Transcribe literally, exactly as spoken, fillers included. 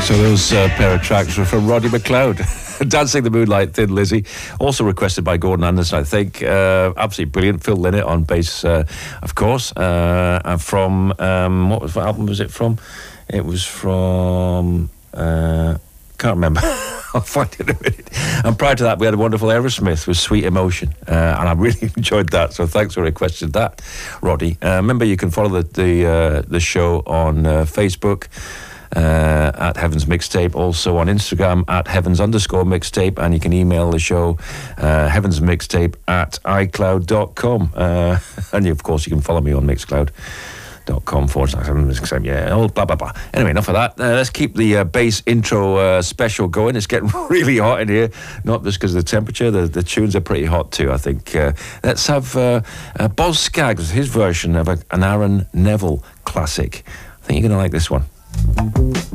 So those uh, pair of tracks were from Roddy McLeod. Dancing the Moonlight, Thin Lizzy. Also requested by Gordon Anderson, I think. Uh, absolutely brilliant. Phil Lynott on bass, uh, of course. Uh, and from, um, what, was, what album was it from? It was from, uh, can't remember. I'll find it in a minute. And prior to that, we had a wonderful Aerosmith with Sweet Emotion. Uh, and I really enjoyed that. So thanks for requesting that, Roddy. Uh, remember, you can follow the the, uh, the show on uh, Facebook. Uh, at Heavens Mixtape, also on Instagram at Heavens underscore Mixtape, and you can email the show uh, Heavens Mixtape at iCloud dot com, uh, and you, of course you can follow me on Mixcloud dot com forward slash Heavens Mixtape. Yeah, oh, blah blah blah. Anyway, enough of that. Uh, let's keep the uh, bass intro uh, special going. It's getting really hot in here, not just because of the temperature. The, the tunes are pretty hot too, I think. Uh, let's have uh, uh, Boz Scaggs, his version of a, an Aaron Neville classic. I think you're going to like this one.